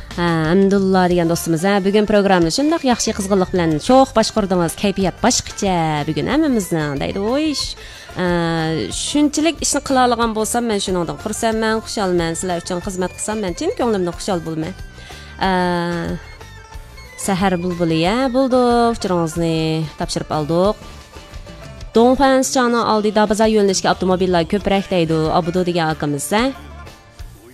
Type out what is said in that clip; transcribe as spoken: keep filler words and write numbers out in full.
Hamdulillah degan do'stimiz, bugun programmani shundoq yaxshi qizg'inlik bilan sho'x boshqardingiz. Kayfiyat boshqacha bugun hammamizning deydi. Voy, shunchalik ishni qila olgan bo'lsam, men shuningdan xursandman, xushalman. Sizlar uchun xizmat qilsam, men chin ko'nglimdan xushal bo'lman. Sahar bulbuliya bo'ldik, uchringizni topshirib oldik. Dongxuan Chana oldida baza yo'nalishga avtomobillar ko'proq deydi. Abudu degan akamiz.